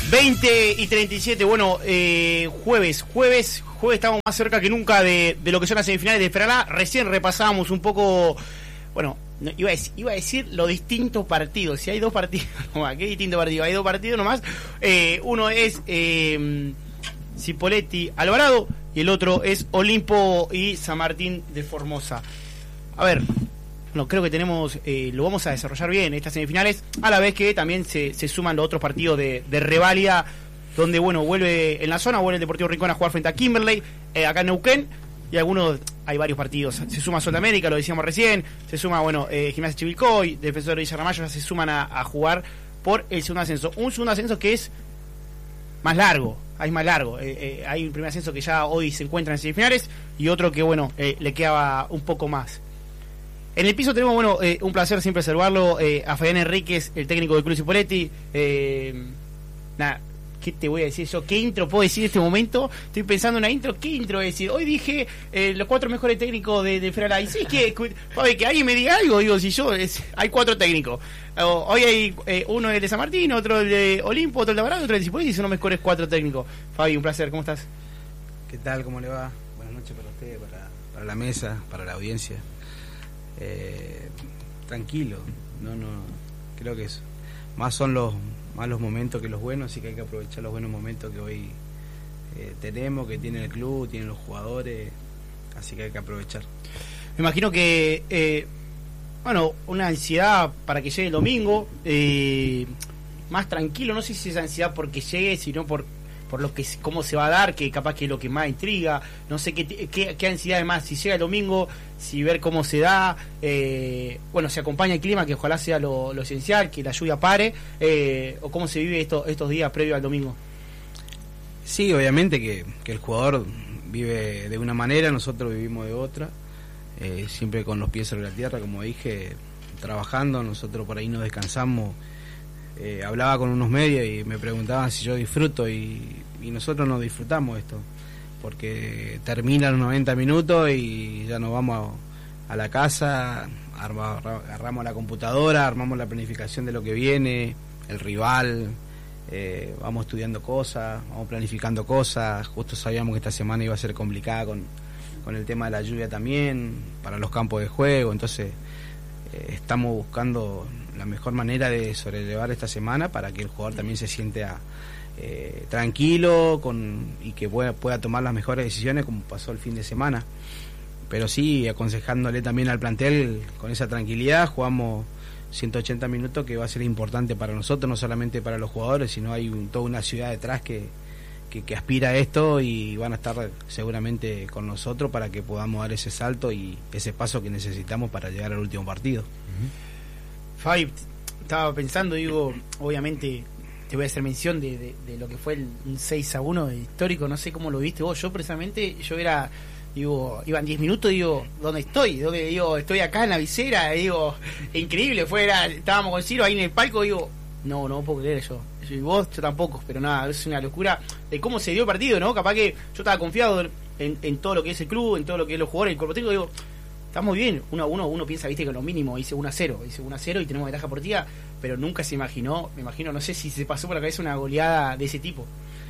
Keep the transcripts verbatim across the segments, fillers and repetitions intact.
veinte y treinta y siete, bueno, eh, jueves, jueves, jueves estamos más cerca que nunca de, de lo que son las semifinales de Feralá. Recién repasábamos un poco, bueno, no, iba, a decir, iba a decir los distintos partidos. Si hay dos partidos, nomás, ¿qué distinto partido? Hay dos partidos nomás. Eh, uno es eh, Cipolletti Alvarado y el otro es Olimpo y San Martín de Formosa. A ver, no, creo que tenemos, eh, lo vamos a desarrollar bien estas semifinales, a la vez que también se, se suman los otros partidos de, de reválida, donde, bueno, vuelve en la zona, vuelve el Deportivo Rincón a jugar frente a Kimberley, eh, acá en Neuquén, y algunos, hay varios partidos, se suma Sol de América, lo decíamos recién, se suma, bueno, eh, Gimnasia Chivilcoy, Defensor de Villa Ramallo, ya se suman a, a jugar por el segundo ascenso, un segundo ascenso que es más largo, es más largo, eh, eh, hay un primer ascenso que ya hoy se encuentra en semifinales, y otro que, bueno, eh, le queda un poco más. En el piso tenemos, bueno, eh, un placer siempre observarlo, eh, a Fabián Enríquez, el técnico del Club Cipolletti. Eh, nada, ¿qué te voy a decir yo? ¿Qué intro puedo decir en este momento? Estoy pensando en una intro, ¿qué intro voy a decir? Hoy dije eh, los cuatro mejores técnicos de, de Feralá. Y sí, es que, Fabi, que alguien me diga algo, digo, si yo, es, hay cuatro técnicos. Hoy hay eh, uno el de San Martín, otro el de Olimpo, otro el de Alvarado, otro el de Cipolletti, y son los mejores cuatro técnicos. Fabi, un placer, ¿cómo estás? ¿Qué tal? ¿Cómo le va? Buenas noches para usted, para, para la mesa, para la audiencia. Eh, tranquilo, no, no, creo que es, más son los malos momentos que los buenos, así que hay que aprovechar los buenos momentos que hoy eh, tenemos, que tiene el club, tienen los jugadores, así que hay que aprovechar. Me imagino que, eh, bueno, una ansiedad para que llegue el domingo, eh, más tranquilo, no sé si es ansiedad porque llegue, sino por por lo que cómo se va a dar, que capaz que es lo que más intriga, no sé qué, qué, qué ansiedad más, si llega el domingo, si ver cómo se da, eh, bueno, se acompaña el clima, que ojalá sea lo, lo esencial, que la lluvia pare, eh, o cómo se vive esto, estos días previos al domingo. Sí, obviamente que, que el jugador vive de una manera, nosotros vivimos de otra, eh, siempre con los pies sobre la tierra, como dije, trabajando, nosotros por ahí no descansamos. Eh, hablaba con unos medios y me preguntaban si yo disfruto y, y nosotros no disfrutamos esto porque terminan los noventa minutos y ya nos vamos a, a la casa, arma, agarramos la computadora, armamos la planificación de lo que viene, el rival, eh, vamos estudiando cosas, vamos planificando cosas. Justo sabíamos que esta semana iba a ser complicada con, con el tema de la lluvia también para los campos de juego, entonces eh, estamos buscando la mejor manera de sobrellevar esta semana para que el jugador también se sienta eh, tranquilo con y que pueda, pueda tomar las mejores decisiones como pasó el fin de semana. Pero sí, aconsejándole también al plantel con esa tranquilidad, jugamos ciento ochenta minutos que va a ser importante para nosotros, no solamente para los jugadores, sino hay un, toda una ciudad detrás que, que, que aspira a esto y van a estar seguramente con nosotros para que podamos dar ese salto y ese paso que necesitamos para llegar al último partido. Uh-huh. Fabi, estaba pensando, digo, obviamente te voy a hacer mención de, de, de lo que fue el seis a uno histórico, no sé cómo lo viste vos. Yo precisamente, yo era, digo, iban diez minutos, digo, ¿dónde estoy? ¿Dónde, digo, estoy acá en la visera, digo, increíble, fue, era, estábamos con Ciro ahí en el palco, digo, no, no puedo creer yo, y vos, yo tampoco, pero nada, es una locura de cómo se dio el partido, ¿no? Capaz que yo estaba confiado en, en todo lo que es el club, en todo lo que es los jugadores, el cuerpo técnico, digo, está muy bien, uno, uno, uno piensa, viste, que lo mínimo dice uno a cero, dice uno a cero y tenemos ventaja portiva, pero nunca se imaginó, me imagino, no sé si se pasó por la cabeza una goleada de ese tipo.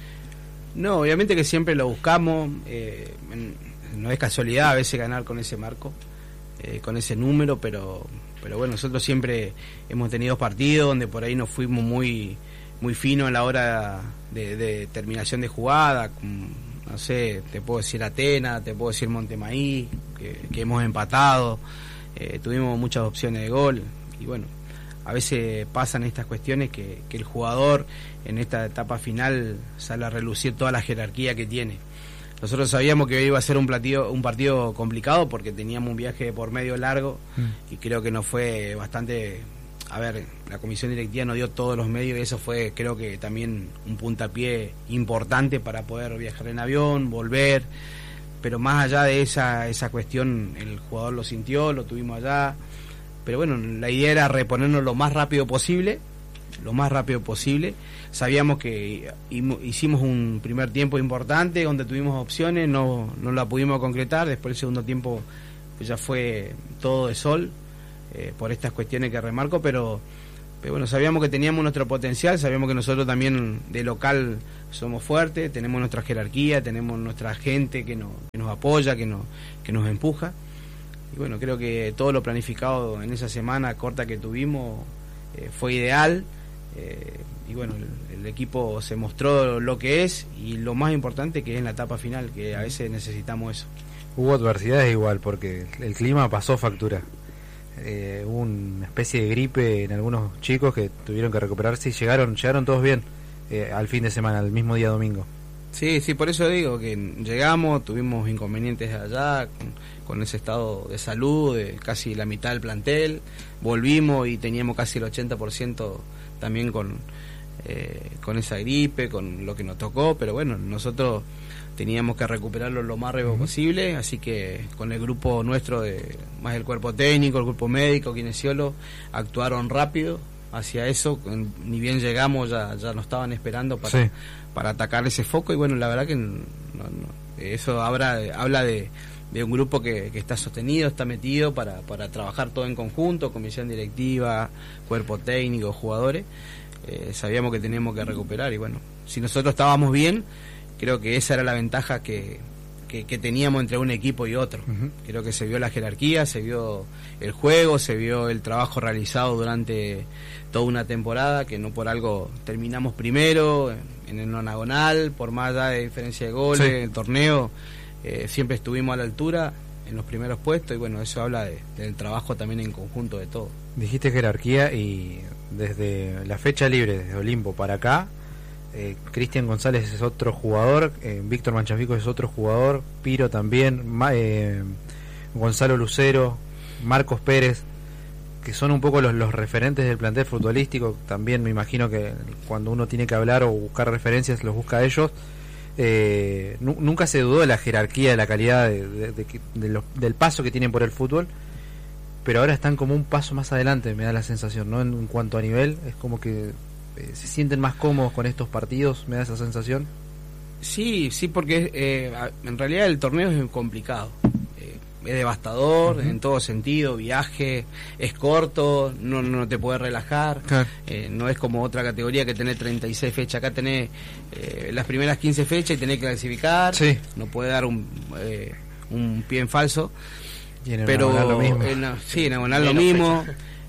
No, obviamente que siempre lo buscamos, eh, no es casualidad a veces ganar con ese marco, eh, con ese número, pero pero bueno, nosotros siempre hemos tenido partidos donde por ahí nos fuimos muy muy finos a la hora de, de terminación de jugada, con, no sé, te puedo decir Atenas, te puedo decir Montemaí, que, que hemos empatado, eh, tuvimos muchas opciones de gol y bueno, a veces pasan estas cuestiones que, que el jugador en esta etapa final sale a relucir toda la jerarquía que tiene. Nosotros sabíamos que iba a ser un partido, un partido complicado porque teníamos un viaje por medio largo mm. y creo que nos fue bastante... A ver, la comisión directiva nos dio todos los medios y eso fue, creo que también un puntapié importante para poder viajar en avión, volver, pero más allá de esa esa cuestión, el jugador lo sintió, lo tuvimos allá, pero bueno, la idea era reponernos lo más rápido posible, lo más rápido posible. Sabíamos que hicimos un primer tiempo importante donde tuvimos opciones, no, no la pudimos concretar, después el segundo tiempo pues ya fue todo de sol. Eh, por estas cuestiones que remarco, pero pero bueno, sabíamos que teníamos nuestro potencial, sabíamos que nosotros también de local somos fuertes, tenemos nuestra jerarquía, tenemos nuestra gente que nos, que nos apoya, que nos, que nos empuja. Y bueno, creo que todo lo planificado en esa semana corta que tuvimos eh, fue ideal. Eh, y bueno, el, el equipo se mostró lo que es y lo más importante que es en la etapa final, que a veces necesitamos eso. Hubo adversidades igual, porque el clima pasó factura. Eh, hubo una especie de gripe en algunos chicos que tuvieron que recuperarse y llegaron llegaron todos bien eh, al fin de semana, el mismo día domingo. Sí, sí, por eso digo que llegamos, tuvimos inconvenientes allá con, con ese estado de salud de casi la mitad del plantel, volvimos y teníamos casi el ochenta por ciento también con eh, con esa gripe, con lo que nos tocó, pero bueno, nosotros teníamos que recuperarlo lo más rápido posible, así que con el grupo nuestro, de más el cuerpo técnico, el grupo médico, kinesiólogo, actuaron rápido hacia eso, ni bien llegamos ya, ya nos estaban esperando para, sí. para atacar ese foco, y bueno, la verdad que no, no, eso habla, habla de, de un grupo que, que está sostenido, está metido para, para trabajar todo en conjunto, comisión directiva, cuerpo técnico, jugadores. Eh, sabíamos que teníamos que recuperar y bueno, si nosotros estábamos bien, creo que esa era la ventaja que, que, que teníamos entre un equipo y otro. Uh-huh. Creo que se vio la jerarquía, se vio el juego, se vio el trabajo realizado durante toda una temporada, que no por algo terminamos primero en el nonagonal, por más allá de diferencia de goles, sí. En el torneo eh, siempre estuvimos a la altura en los primeros puestos y bueno, eso habla de, del trabajo también en conjunto de todo. Dijiste jerarquía y desde la fecha libre, desde Olimpo para acá, Eh, Cristian González es otro jugador, eh, Víctor Manchafico es otro jugador, Piro también, Ma, eh, Gonzalo Lucero, Marcos Pérez, que son un poco los, los referentes del plantel futbolístico. También me imagino que cuando uno tiene que hablar o buscar referencias los busca a ellos. Eh, nu- nunca se dudó de la jerarquía, de la calidad de, de, de, de los, del paso que tienen por el fútbol, pero ahora están como un paso más adelante, me da la sensación, ¿no? En, en cuanto a nivel, es como que se sienten más cómodos con estos partidos, me da esa sensación. Sí, sí, porque eh, en realidad el torneo es complicado, eh, es devastador, uh-huh. En todo sentido, viaje, es corto, no, no te puedes relajar, claro. eh, no es como otra categoría que tenés treinta y seis fechas, acá tenés eh, las primeras quince fechas y tenés que clasificar, sí. No puede dar un, eh, un pie en falso, y en el pero lo mismo. En, sí, en Agonal lo mismo.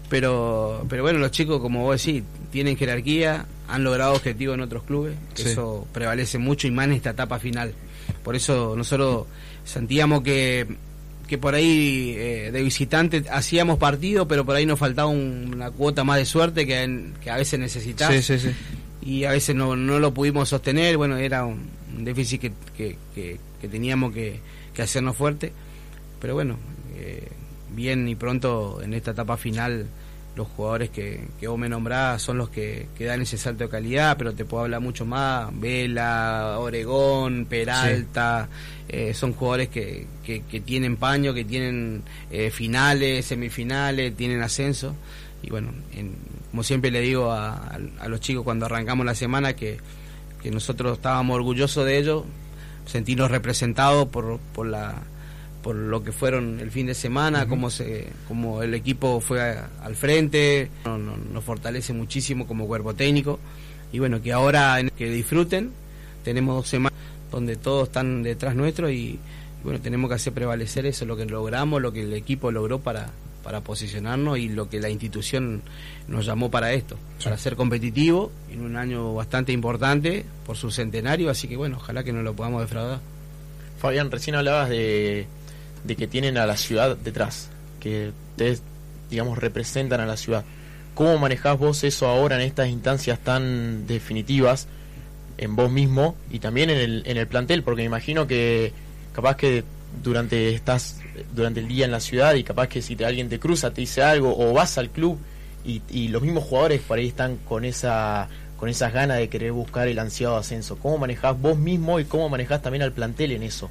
Pero pero bueno, los chicos, como vos decís, tienen jerarquía, han logrado objetivos en otros clubes, sí. Eso prevalece mucho y más en esta etapa final. Por eso nosotros sentíamos que, que por ahí eh, de visitante hacíamos partido, pero por ahí nos faltaba un, una cuota más de suerte que, en, que a veces necesitás. Sí, sí, sí. Y a veces no, no lo pudimos sostener, bueno, era un, un déficit que, que, que, que teníamos que, que hacernos fuerte. Pero bueno, eh, bien y pronto en esta etapa final los jugadores que, que vos me nombrás son los que, que dan ese salto de calidad, pero te puedo hablar mucho más, Vela, Oregón, Peralta, sí. eh, son jugadores que, que, que tienen paño, que tienen eh, finales, semifinales, tienen ascenso, y bueno, en, como siempre le digo a, a, a los chicos cuando arrancamos la semana que, que nosotros estábamos orgullosos de ellos, sentirnos representados por, por la por lo que fueron el fin de semana, uh-huh. cómo se, cómo el equipo fue a, al frente, nos, nos, nos fortalece muchísimo como cuerpo técnico, y bueno, que ahora que disfruten, tenemos dos semanas donde todos están detrás nuestro, y, y bueno, tenemos que hacer prevalecer eso, lo que logramos, lo que el equipo logró para, para posicionarnos, y lo que la institución nos llamó para esto, sí. Para ser competitivo en un año bastante importante por su centenario, así que bueno, ojalá que no lo podamos defraudar. Fabián, recién hablabas de de que tienen a la ciudad detrás, que ustedes, digamos, representan a la ciudad. ¿Cómo manejás vos eso ahora en estas instancias tan definitivas, en vos mismo y también en el, en el plantel? Porque me imagino que capaz que durante estás durante el día en la ciudad y capaz que si te, alguien te cruza, te dice algo, o vas al club y, y los mismos jugadores por ahí están con esa con esas ganas de querer buscar el ansiado ascenso. ¿Cómo manejás vos mismo y cómo manejás también al plantel en eso?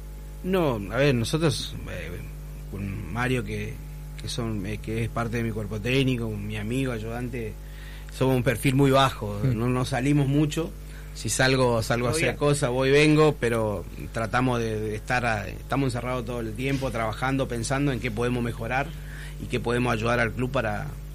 No, a ver, nosotros eh, con Mario que que son eh, que es parte de mi cuerpo técnico, mi amigo, ayudante, somos un perfil muy bajo, mm. no nos salimos mucho. Si salgo salgo a hacer cosas, voy vengo, pero tratamos de, de estar a, estamos encerrados todo el tiempo trabajando, pensando en qué podemos mejorar y qué podemos ayudar al club para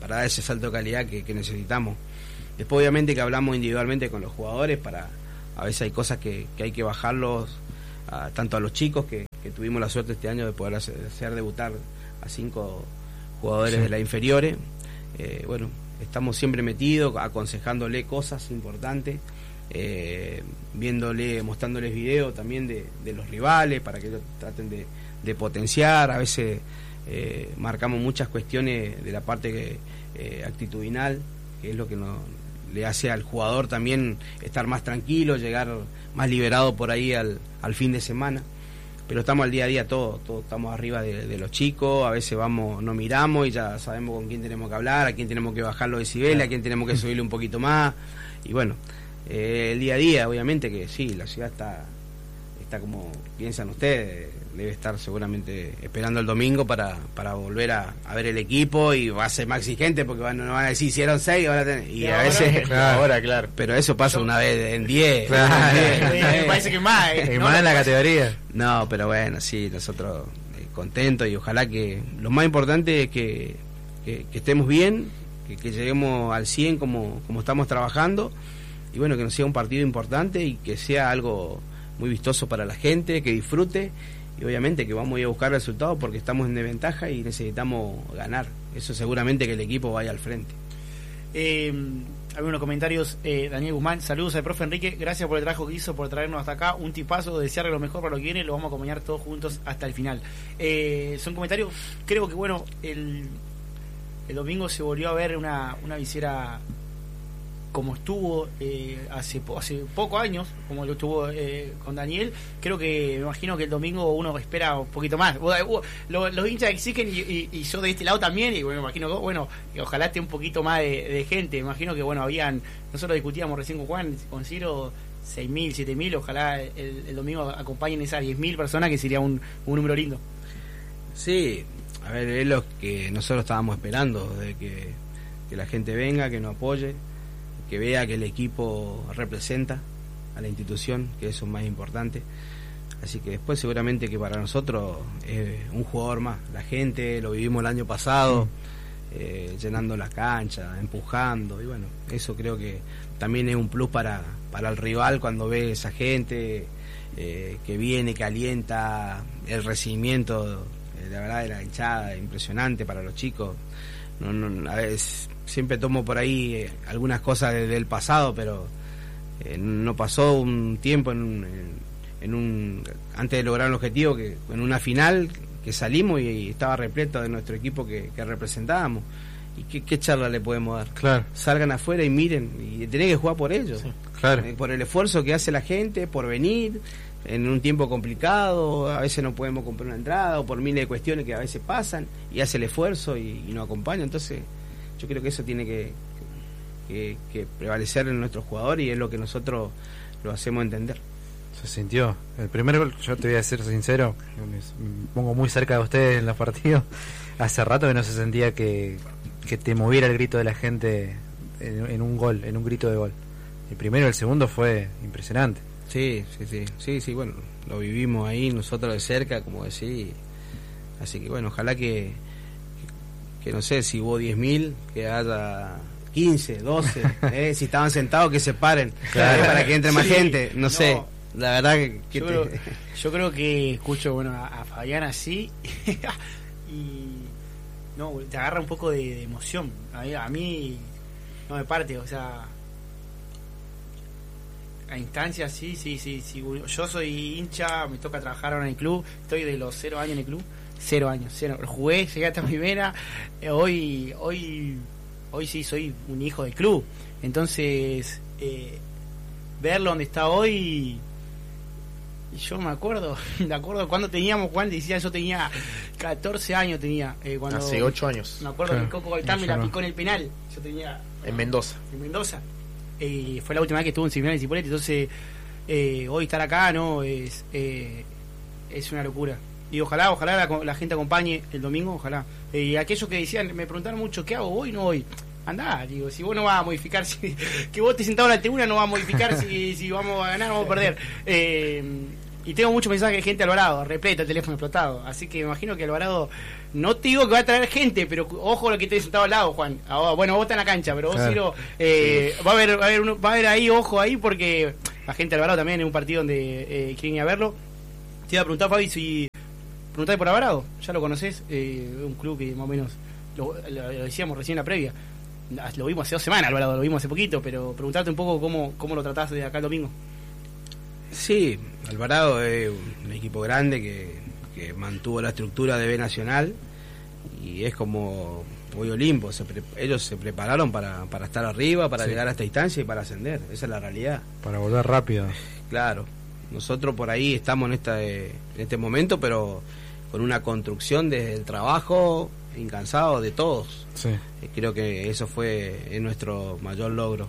para dar ese salto de calidad que, que necesitamos. Después obviamente que hablamos individualmente con los jugadores, para a veces hay cosas que, que hay que bajarlos, a, tanto a los chicos que, que tuvimos la suerte este año de poder hacer, hacer debutar a cinco jugadores sí. de las inferiores. Eh, bueno, estamos siempre metidos, aconsejándole cosas importantes, eh, viéndole, mostrándoles videos también de, de los rivales para que ellos traten de, de potenciar. A veces eh, marcamos muchas cuestiones de la parte eh, actitudinal, que es lo que nos, le hace al jugador también estar más tranquilo, llegar más liberado por ahí al, al fin de semana. Pero estamos al día a día todos, todos estamos arriba de, de los chicos, a veces vamos, nos miramos y ya sabemos con quién tenemos que hablar, a quién tenemos que bajar los decibeles, a quién tenemos que subirle un poquito más. Y bueno, eh, el día a día, obviamente que sí, la ciudad está, está como piensan ustedes, debe estar seguramente esperando el domingo para, para volver a, a ver el equipo, y va a ser más exigente porque van, no van a decir hicieron seis van a tener, y a veces claro, ahora claro, pero eso pasa Yo, una vez en diez, claro, me parece que más eh, y no, más en la no, categoría. No, pero bueno, sí, nosotros eh, contentos, y ojalá que lo más importante es que, que, que estemos bien, que, que lleguemos al cien como, como estamos trabajando, y bueno, que nos sea un partido importante y que sea algo muy vistoso para la gente, que disfrute. Y obviamente que vamos a ir a buscar resultados porque estamos en desventaja y necesitamos ganar. Eso seguramente que el equipo vaya al frente. Eh, hay unos comentarios. eh, Daniel Guzmán, saludos al profe Enrique, gracias por el trabajo que hizo, por traernos hasta acá, un tipazo, desearle lo mejor para lo que viene, lo vamos a acompañar todos juntos hasta el final. Eh, son comentarios, creo que bueno, el, el domingo se volvió a ver una, una visera como estuvo eh, hace po hace pocos años, como lo estuvo eh, con Daniel. Creo que, me imagino que el domingo uno espera un poquito más. Los, los hinchas exigen y, y, y yo de este lado también, y bueno, me imagino que, bueno, que ojalá esté un poquito más de, de gente. Me imagino que, bueno, habían, nosotros discutíamos recién con Juan, con Ciro, seis mil, siete mil, ojalá el, el domingo acompañen esas diez mil personas, que sería un, un número lindo. Sí, a ver, es lo que nosotros estábamos esperando, de que, que la gente venga, que nos apoye, que vea que el equipo representa a la institución, que eso es más importante. Así que después seguramente que para nosotros es un jugador más. La gente, lo vivimos el año pasado, eh, llenando la cancha, empujando, y bueno, eso creo que también es un plus para, para el rival cuando ve esa gente eh, que viene, que alienta, el recibimiento, eh, la verdad de la hinchada, es impresionante para los chicos. No, no, a veces siempre tomo por ahí eh, algunas cosas de, del pasado, pero eh, no pasó un tiempo en, en, en un antes de lograr un objetivo, que en una final que salimos y, y estaba repleto de nuestro equipo que, que representábamos. ¿Y qué, qué charla le podemos dar? Claro. Salgan afuera y miren, y tenés que jugar por ellos, sí, claro. eh, por el esfuerzo que hace la gente, por venir en un tiempo complicado, a veces no podemos comprar una entrada, o por miles de cuestiones que a veces pasan, y hace el esfuerzo y, y nos acompaña. Entonces yo creo que eso tiene que, que, que prevalecer en nuestros jugadores, y es lo que nosotros lo hacemos entender. Se sintió. El primer gol, yo te voy a ser sincero, me pongo muy cerca de ustedes en los partidos. Hace rato que no se sentía que, que te moviera el grito de la gente en, en un gol, en un grito de gol. El primero y el segundo fue impresionante. Sí, sí, sí, sí, sí, bueno, lo vivimos ahí nosotros de cerca, como decís. Así que bueno, ojalá que, que, que no sé, si hubo diez mil, que haya quince, doce, eh, si estaban sentados, que se paren, claro, eh, para que entre más sí, gente, no, no sé, la verdad que... que yo, te... creo, yo creo que escucho, bueno, a, a Fabián así, y no, te agarra un poco de, de emoción. A mí, a mí no me parte, o sea... A instancias, sí, sí, sí, sí. Yo soy hincha, me toca trabajar ahora en el club, estoy de los cero años en el club, cero años, cero. Jugué, llegué hasta primera, eh, hoy, hoy, hoy sí soy un hijo del club. Entonces, eh, verlo donde está hoy, yo me acuerdo, me acuerdo cuando teníamos, Juan decía, yo tenía catorce años, tenía. Eh, cuando, Hace ocho años. Me acuerdo claro, que Coco Gaitán me la no. picó en el penal, yo tenía... En Mendoza. En Mendoza. Eh, fue la última vez que estuvo en semifinales de Cipolletti, entonces eh, hoy estar acá no es eh, es una locura, y ojalá ojalá la, la gente acompañe el domingo, ojalá. Eh, y aquellos que decían, me preguntaron mucho, ¿qué hago? ¿Voy no voy? Andá, digo, si vos no vas a modificar, si, que vos te sentado en la tribuna no vas a modificar si, si vamos a ganar o vamos a perder. Eh, y tengo muchos mensajes de gente de Alvarado, repleta el teléfono explotado. Así que me imagino que Alvarado, no te digo que va a traer gente, pero ojo lo que te he sentado al lado, Juan. Ah, bueno, vos estás en la cancha, pero vos, claro. Ciro, eh, va a haber, va a haber uno, va a haber ahí, ojo ahí, porque la gente de Alvarado también es un partido donde eh, quieren ir a verlo. Te iba a preguntar, Fabi, si preguntaste por Alvarado, ya lo conocés, eh, un club que más o menos lo, lo, lo decíamos recién en la previa. Lo vimos hace dos semanas, Alvarado, lo vimos hace poquito, pero preguntarte un poco cómo, cómo lo tratás de acá el domingo. Sí, Alvarado es un equipo grande que, que mantuvo la estructura de B Nacional y es como hoy Olimpo, se pre, ellos se prepararon para, para estar arriba, para sí. llegar a esta instancia y para ascender, esa es la realidad. Para volver rápido. Claro, nosotros por ahí estamos en, esta, en este momento, pero con una construcción desde el trabajo incansado de todos. Sí. Creo que eso fue nuestro mayor logro.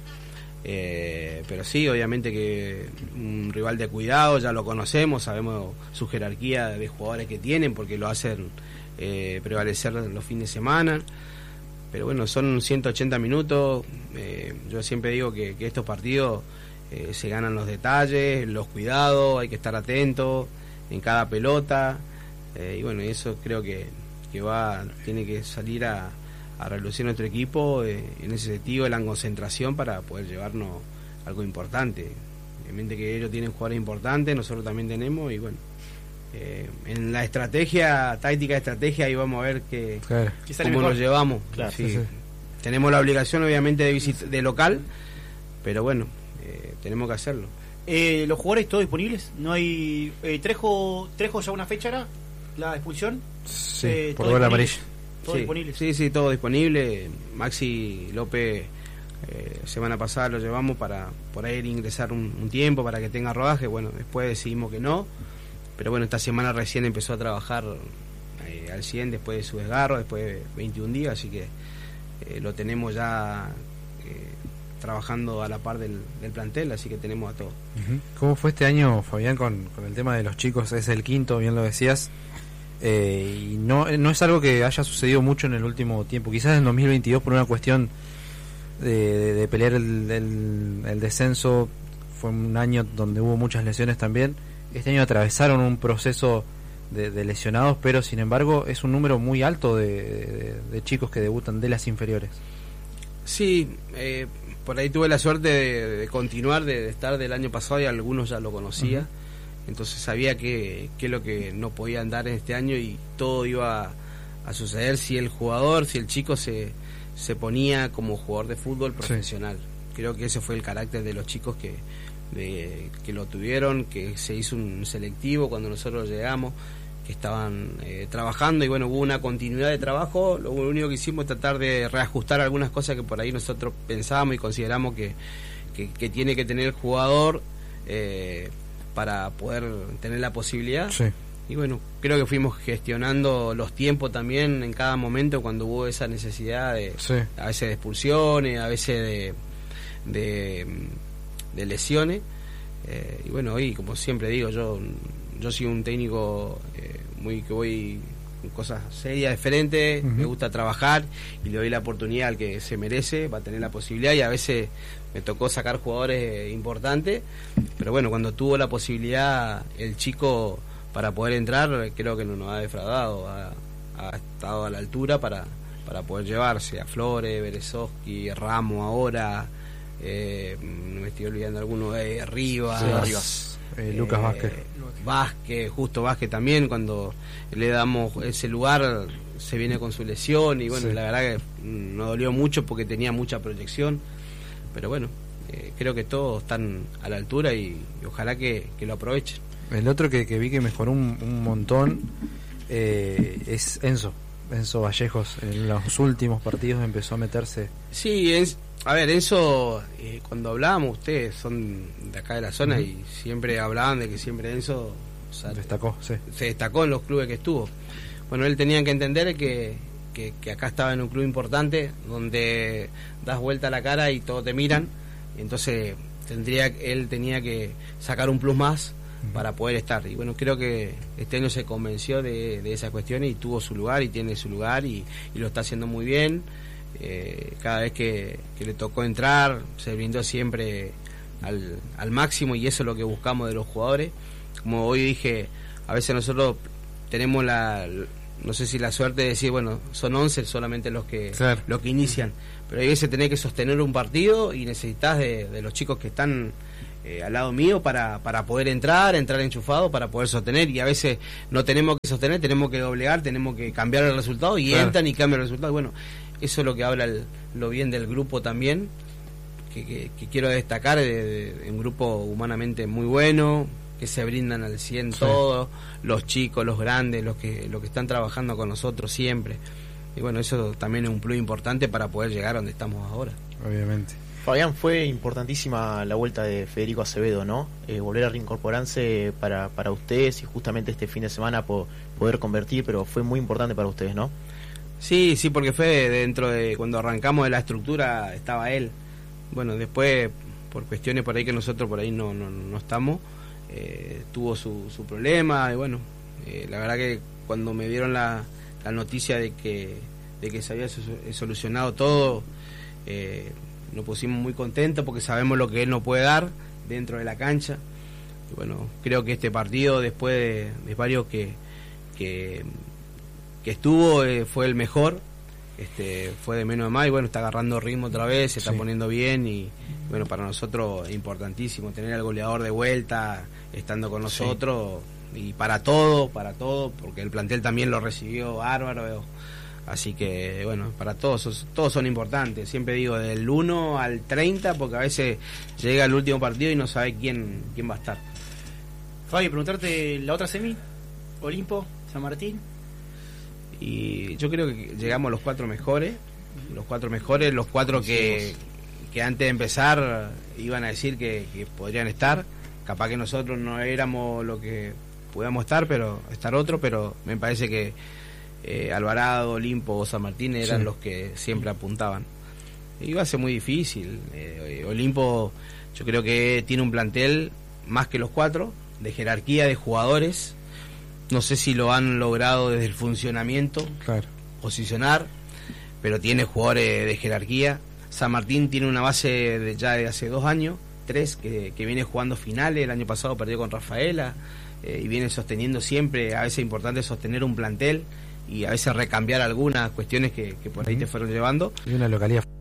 Eh, pero sí, obviamente que un rival de cuidado, ya lo conocemos, sabemos su jerarquía de jugadores que tienen, porque lo hacen eh, prevalecer los fines de semana. Pero bueno, son ciento ochenta minutos. Eh, yo siempre digo que, que estos partidos eh, se ganan los detalles, los cuidados, hay que estar atento en cada pelota. Eh, y bueno, eso creo que, que va tiene que salir a, a relucir nuestro equipo eh, en ese sentido de la concentración para poder llevarnos algo importante. Obviamente que ellos tienen jugadores importantes, nosotros también tenemos, y bueno, eh, en la estrategia, táctica estrategia, ahí vamos a ver que, claro. cómo nos llevamos. Claro, sí. Sí, sí. Tenemos la obligación obviamente de, visit de local, pero bueno, eh, tenemos que hacerlo. Eh, ¿Los jugadores todos disponibles? ¿No hay eh, Trejo, Trejo ya una fecha era? ¿La expulsión? Sí, Eh, por todo gol disponible. amarillo. ¿Todo sí, disponible? Sí, sí, todo disponible. Maxi López, eh, semana pasada lo llevamos para por ahí ingresar un, un tiempo para que tenga rodaje. Bueno, después decidimos que no. Pero bueno, esta semana recién empezó a trabajar eh, al cien después de su desgarro, después de veintiún días. Así que eh, lo tenemos ya eh, trabajando a la par del, del plantel, así que tenemos a todos. Uh-huh. ¿Cómo fue este año, Fabián, con, con el tema de los chicos? Es el quinto, bien lo decías. Eh, y no, no es algo que haya sucedido mucho en el último tiempo, quizás en dos mil veintidós por una cuestión de, de, de pelear el, el, el descenso, fue un año donde hubo muchas lesiones también. Este año atravesaron un proceso de, de lesionados, pero sin embargo es un número muy alto de, de, de chicos que debutan de las inferiores. Sí, eh, por ahí tuve la suerte de, de continuar, de, de estar del año pasado, y algunos ya lo conocía. Uh-huh. Entonces sabía que, que es lo que no podía andar en este año, y todo iba a, a suceder si el jugador, si el chico se, se ponía como jugador de fútbol profesional. Sí. Creo que ese fue el carácter de los chicos que, de, que lo tuvieron, que se hizo un selectivo cuando nosotros llegamos, que estaban eh, trabajando, y bueno, hubo una continuidad de trabajo. Lo único que hicimos es tratar de reajustar algunas cosas que por ahí nosotros pensábamos y consideramos que, que, que tiene que tener el jugador eh, para poder tener la posibilidad. Sí. Y bueno, creo que fuimos gestionando los tiempos también en cada momento cuando hubo esa necesidad de, sí. a veces de expulsiones, a veces de, de, de lesiones. Eh, y bueno, hoy, como siempre digo, yo yo soy un técnico eh, muy que voy con cosas serias, diferentes, uh-huh. me gusta trabajar y le doy la oportunidad al que se merece, va a tener la posibilidad, y a veces me tocó sacar jugadores importantes, pero bueno, cuando tuvo la posibilidad el chico para poder entrar, creo que no nos ha defraudado, ha, ha estado a la altura para, para poder llevarse a Flores, Berezovsky, Ramos ahora, eh, me estoy olvidando alguno de eh, Rivas, sí, Rivas. Eh, Lucas Vázquez. Eh, Vázquez, justo Vázquez también, cuando le damos ese lugar se viene con su lesión, y bueno, sí. la verdad que nos dolió mucho porque tenía mucha proyección, pero bueno, eh, creo que todos están a la altura y, y ojalá que, que lo aprovechen. El otro que, que vi que mejoró un, un montón eh, es Enzo, Enzo Vallejos. En los últimos partidos empezó a meterse. Sí, es, a ver, Enzo, eh, cuando hablábamos, ustedes son de acá de la zona, uh-huh. y siempre hablaban de que siempre Enzo o sea, destacó, sí. se destacó en los clubes que estuvo. Bueno, él tenía que entender que, que, que acá estaba en un club importante, donde das vuelta a la cara y todos te miran, entonces tendría él tenía que sacar un plus más uh-huh. para poder estar. Y bueno, creo que este año se convenció de, de esa cuestión y tuvo su lugar y tiene su lugar y, y lo está haciendo muy bien. Eh, cada vez que, que le tocó entrar se brindó siempre al, al máximo, y eso es lo que buscamos de los jugadores, como hoy dije, a veces nosotros tenemos la, no sé si la suerte de decir, bueno, son once solamente los que Claro. los que inician, pero hay veces tenés que sostener un partido y necesitas de, de los chicos que están eh, al lado mío para, para poder entrar, entrar enchufado, para poder sostener, y a veces no tenemos que sostener, tenemos que doblegar, tenemos que cambiar el resultado, y Claro. entran y cambian el resultado. Bueno, eso es lo que habla el- lo bien del grupo también, que, que, que quiero destacar, de, de- de un grupo humanamente muy bueno, que se brindan al cien Sí. todos, los chicos, los grandes, los que, los que están trabajando con nosotros siempre. Y bueno, eso también es un plus importante para poder llegar a donde estamos ahora. Obviamente. Fabián, fue importantísima la vuelta de Federico Acevedo, ¿no? Eh, volver a reincorporarse para, para ustedes y justamente este fin de semana po- poder convertir, pero fue muy importante para ustedes, ¿no? Sí, sí, porque fue dentro de cuando arrancamos de la estructura estaba él. Bueno, después por cuestiones por ahí que nosotros por ahí no, no, no estamos, eh, tuvo su, su problema y bueno, eh, la verdad que cuando me dieron la, la noticia de que, de que se había so- solucionado todo, eh, nos pusimos muy contentos porque sabemos lo que él nos puede dar dentro de la cancha. Y bueno, creo que este partido, después de, de varios que, que, que estuvo, eh, fue el mejor. Este, fue de menos a más y bueno, está agarrando ritmo otra vez, se está Sí. poniendo bien y bueno, para nosotros es importantísimo tener al goleador de vuelta estando con nosotros y para todo, para todo, porque el plantel también lo recibió bárbaro. Así que, bueno, para todos, todos son importantes. Siempre digo, del uno al treinta, porque a veces llega el último partido y no sabe quién quién va a estar. Fabi, preguntarte la otra semi, Olimpo, San Martín. Y yo creo que llegamos los cuatro mejores, los cuatro mejores, los cuatro que, que antes de empezar iban a decir que, que podrían estar. Capaz que nosotros no éramos lo que podíamos estar, pero estar otro, pero me parece que Eh, Alvarado, Olimpo o San Martín eran Sí. los que siempre apuntaban. Iba a ser muy difícil. Eh, Olimpo, yo creo que tiene un plantel más que los cuatro, de jerarquía de jugadores. No sé si lo han logrado desde el funcionamiento, Claro. posicionar, pero tiene jugadores de jerarquía. San Martín tiene una base de ya de hace dos años, tres, que, que viene jugando finales. El año pasado perdió con Rafaela eh, y viene sosteniendo siempre. A veces es importante sostener un plantel y a veces recambiar algunas cuestiones que, que por ahí te fueron llevando. Y una localidad